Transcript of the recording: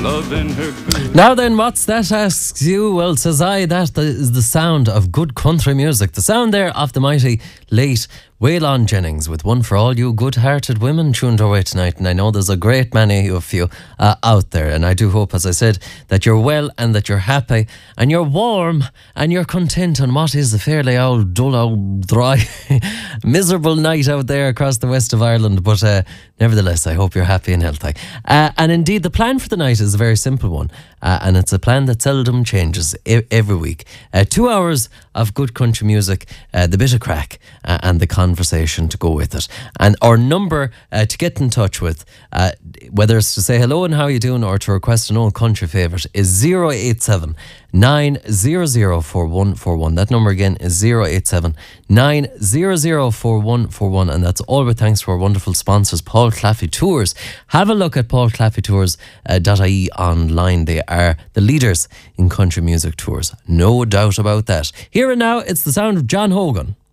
loving her good. Now then, what's that, asks you? Well, says I, that is the sound of good country music. The sound there of the mighty late Waylon Jennings, with one for all you good-hearted women tuned our way tonight. And I know there's a great many of you out there, and I do hope, as I said, that you're well and that you're happy and you're warm and you're content on what is a fairly old, dull, old, dry, miserable night out there across the west of Ireland. But nevertheless, I hope you're happy and healthy. And indeed, the plan for the night is a very simple one, and it's a plan that seldom changes every week. 2 hours of good country music, the bit of crack, and the conversation to go with it. And our number to get in touch with, whether it's to say hello and how you doing or to request an old country favourite, is 087 900 4141. That number again is 087 900 4141, and that's all with thanks to our wonderful sponsors, Paul Claffey Tours. Have a look at paulclaffeytours.ie online. They are the leaders in country music tours, no doubt about that. Here and now, it's the sound of John Hogan.